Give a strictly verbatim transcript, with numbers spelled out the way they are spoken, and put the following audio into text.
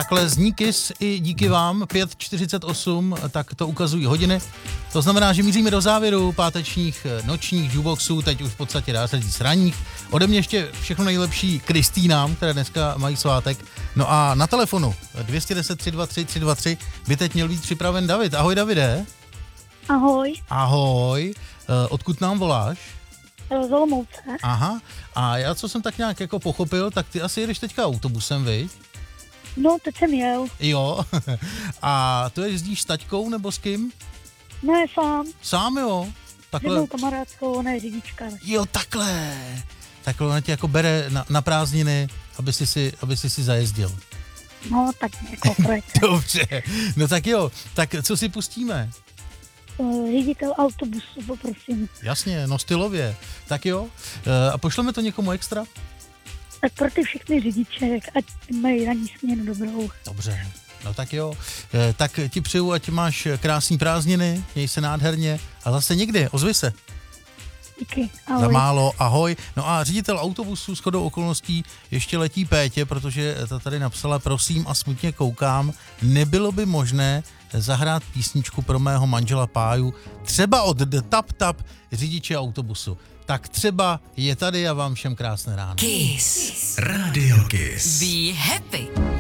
Takhle zní Kiss i díky vám, pět čtyřicet osm, tak to ukazují hodiny. To znamená, že míříme do závěru pátečních nočních jukeboxů, teď už v podstatě dá se říct ranních. Ode mě ještě všechno nejlepší Kristýnám, které dneska mají svátek. No a na telefonu dvě jedna nula tři dva tři tři dva tři by teď měl být připraven David. Ahoj Davide. Ahoj. Ahoj. Odkud nám voláš? Z Olomouce. Aha. A já, co jsem tak nějak jako pochopil, tak ty asi jedeš teďka autobusem, viď? No, teď jsem jel. Jo. A to jezdíš s taťkou nebo s kým? Ne, sám. Sám jo? Takhle. S jednou kamarádkou, ona je řidička. Jo, takhle. Takhle ona tě jako bere na, na prázdniny, aby si si, aby si si zajezdil. No, tak jako projekt. Dobře. No tak jo. Tak co si pustíme? Uh, ředitel autobusu, poprosím. Jasně, no stylově. Tak jo. Uh, a pošleme to někomu extra? Tak pro ty všechny řidiče, ať mají ranní směnu dobrou. Dobře. No tak jo. Uh, tak ti přeju, ať máš krásný prázdniny, měj se nádherně a zase někdy, ozvi se. Díky, ahoj. Za málo, ahoj. No a ředitel autobusu shodou okolností ještě letí Pétě, protože ta tady napsala, prosím a smutně koukám, nebylo by možné zahrát písničku pro mého manžela Páju, třeba od The Tap Tap řidiče autobusu. Tak třeba je tady a vám všem krásné ráno. Kiss. Radio Kiss. Be happy.